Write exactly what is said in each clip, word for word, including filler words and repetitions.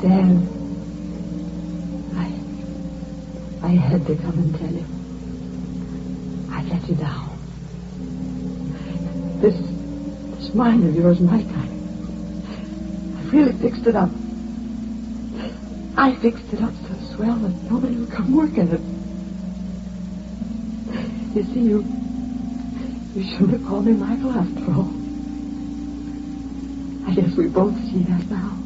Dan, I... I had to come and tell you. I let you down. This... this mine of yours, Mike, I... I really fixed it up. I fixed it up so swell that nobody would come work in it. You see, you... You shouldn't have called me Michael after all. I guess we both see that now.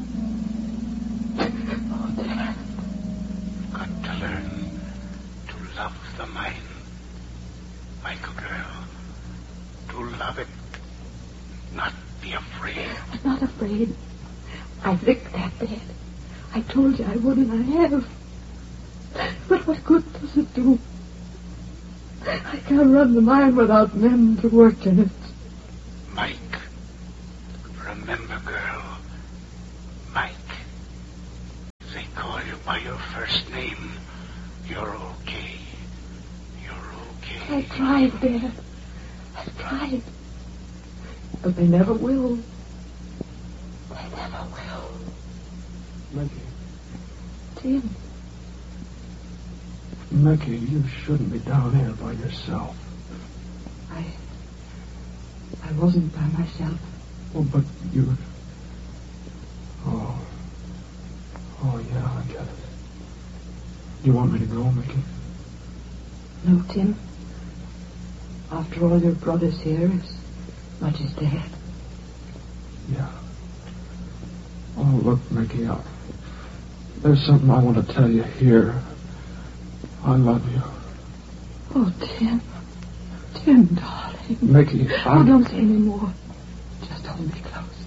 Oh, Dad. Got to learn to love the mine. Michael, girl. To love it. Not be afraid. I'm not afraid. I licked that bed. I told you I would, and I have. But what good does it do? I can't run the mine without men to work in it. Mike. Remember, girl. Mike. They call you by your first name. You're okay. You're okay. I tried, Dad. I tried. But they never will. They never will. Mickey. Tim. Mickey, you shouldn't be down here by yourself. I... I wasn't by myself. Oh, but you... Oh. Oh, yeah, I get it. You want me to go, Mickey? No, Tim. After all, your brother's here as much as Dad. Yeah. Oh, look, Mickey, I... there's something I want to tell you here. I love you. Oh, Tim. Tim, darling. Mickey, I... Oh, don't say any more. Just hold me close.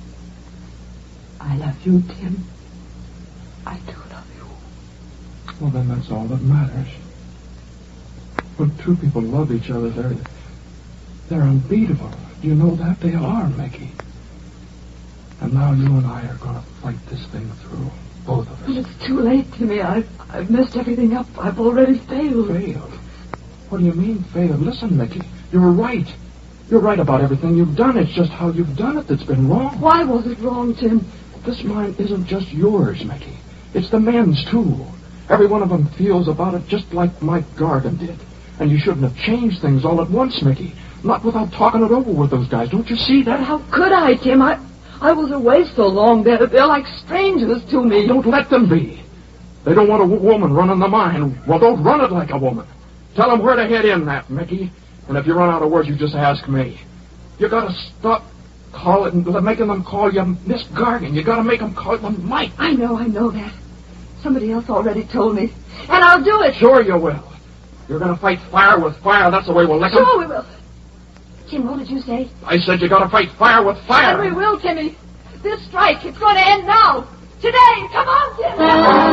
I love you, Tim. I do love you. Well, then that's all that matters. When two people love each other, they're... they're unbeatable. Do you know that? They are, Mickey. And now you and I are going to fight this thing through. Both of us. Well, it's too late, Timmy. I've, I've messed everything up. I've already failed. Failed? What do you mean, failed? Listen, Mickey. You're right. You're right about everything you've done. It's just how you've done it that's been wrong. Why was it wrong, Tim? This mine isn't just yours, Mickey. It's the men's, too. Every one of them feels about it just like Mike Gargan did. And you shouldn't have changed things all at once, Mickey. Not without talking it over with those guys. Don't you see that? But how could I, Tim? I... I was away so long. They're, they're like strangers to me. Don't let them be. They don't want a w- woman running the mine. Well, don't run it like a woman. Tell them where to head in that, Mickey. And if you run out of words, you just ask me. You gotta stop calling, making them call you Miss Gargan. You gotta make them call them Mike. I know, I know that. Somebody else already told me. And I'll do it. Sure you will. You're gonna fight fire with fire. That's the way we'll lick them. Sure we will. Tim, what did you say? I said you gotta fight fire with fire. And we will, Timmy. This strike, it's going to end now. Today. Come on, Timmy.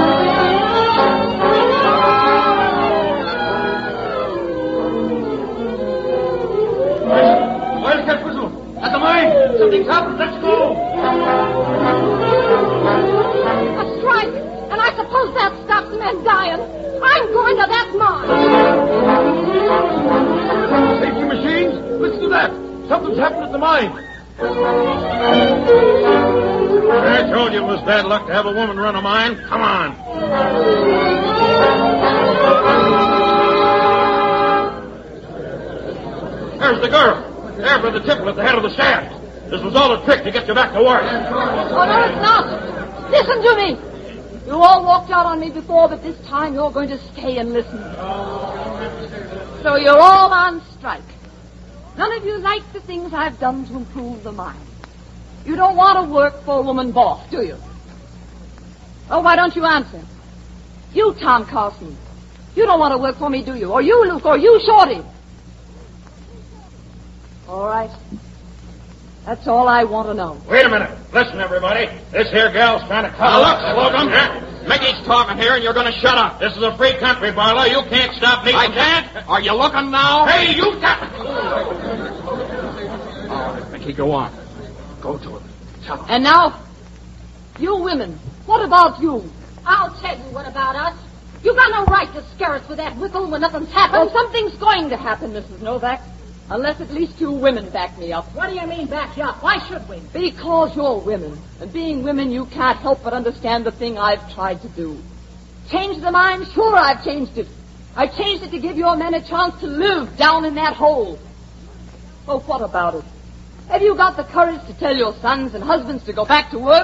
Where's that whistle? At the mine. Something's happened. Let's go. A strike. And I suppose that stops men dying. I'm going to that mine. Safety machines? Listen to that. Something's happened at the mine. I told you it was bad luck to have a woman run a mine. Come on. There's the girl. There by the temple at the head of the shaft. This was all a trick to get you back to work. Oh, no, it's not. Listen to me. You all walked out on me before, but this time you're going to stay and listen. So you're all on strike. None of you like the things I've done to improve the mine. You don't want to work for a woman boss, do you? Oh, why don't you answer? You, Tom Carson. You don't want to work for me, do you? Or you, Luke, or you, Shorty. All right. That's all I want to know. Wait a minute. Listen, everybody. This here gal's trying to cut Now, look, Slocum. Mickey's talking here, and you're going to shut up. This is a free country, Barlow. You can't stop me. I can't? Are you looking now? Hey, you got... All right, Mickey, go on. Go to him. Tell him. And now, you women, what about you? I'll tell you what about us. You got no right to scare us with that whistle when nothing's happened. Well, something's going to happen, Missus Novak. Unless at least you women back me up. What do you mean back you up? Why should we? Because you're women. And being women, you can't help but understand the thing I've tried to do. Change the mind? Sure, I've changed it. I changed it to give your men a chance to live down in that hole. Oh, what about it? Have you got the courage to tell your sons and husbands to go back to work?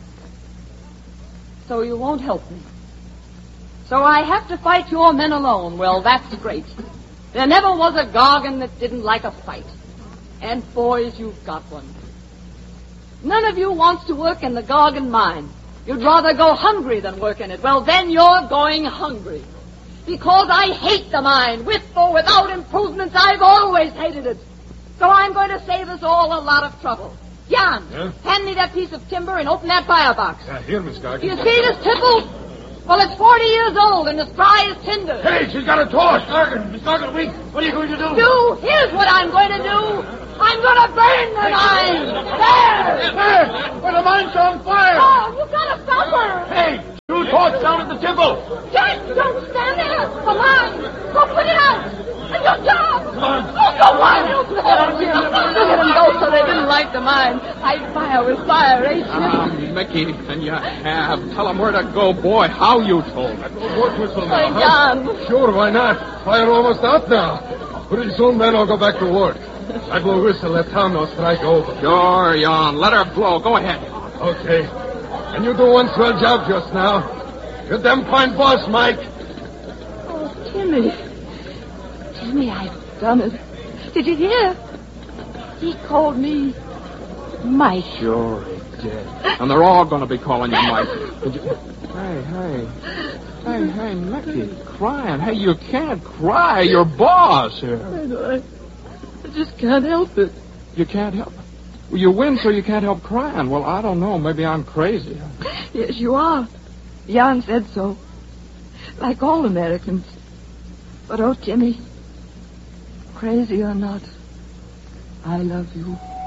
So you won't help me. So I have to fight your men alone. Well, that's great. There never was a Gargan that didn't like a fight. And boys, you've got one. None of you wants to work in the Gargan mine. You'd rather go hungry than work in it. Well, then you're going hungry. Because I hate the mine. With or without improvements, I've always hated it. So I'm going to save us all a lot of trouble. Jan, yeah? hand me that piece of timber and open that firebox. Yeah, here, Miss Gargan. Do you see this tipple? Well, it's forty years old and as dry as tinder. Hey, she's got a torch. Miss Gargan, Miss Gargan, wait. What are you going to do? Do? Here's what I'm going to do. I'm going to burn the mine. There. There! But the mine's on fire! Oh, you got to stop her. Hey, two torch down at the temple. Jack, don't stand there. Come on. Go put it out. And your job. Come on. Oh, go on. Look at them go so they didn't light the mine. Fight fire with fire, eh, Chip? Um, Mickey, can you have... Tell them where to go, boy. How you told me. Work whistle Hey, now, huh? John. Sure, why not? Fire almost out now. Pretty soon, men will go back to work. I blow whistle, let town know strike over. Sure, Jan. Let her blow. Go ahead. Okay. And you do one swell job just now. You're them fine boss, Mike. Oh, Timmy. Timmy, I've done it. Did you hear? He called me Mike. Sure he did. And they're all going to be calling you Mike. Did you... Hey, hey. Hey, hey, Mickey, crying. Hey, you can't cry. You're boss here. I know. I, I just can't help it. You can't help it? Well, you win, so you can't help crying. Well, I don't know. Maybe I'm crazy. Yes, you are. Jan said so. Like all Americans. But, oh, Timmy, crazy or not, I love you.